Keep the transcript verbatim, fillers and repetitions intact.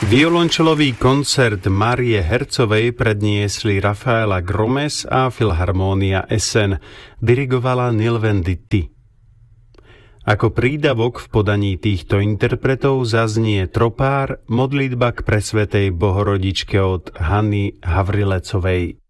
Violončelový koncert Márie Hercovej predniesli Rafaela Gromes a Filharmonia Essen. Dirigovala Neil Venditti. Ako prídavok v podaní týchto interpretov zaznie tropár Modlitba k presvätej Bohorodičke od Hany Havrilecovej.